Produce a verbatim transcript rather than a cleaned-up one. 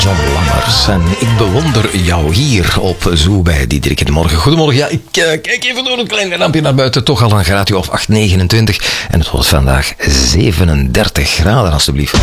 John Lammers en ik bewonder jou hier op Zoo bij Diederik in de Morgen. Goedemorgen, ja, ik uh, kijk even door het kleine lampje naar buiten. Toch al een graadje of acht, negenentwintig. En het was vandaag zevenendertig graden, alstublieft.